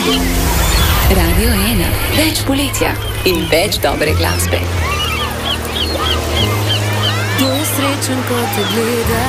Radio 1, več poletja in več dobre glasbe. Kdo je srečen, ko te gleda?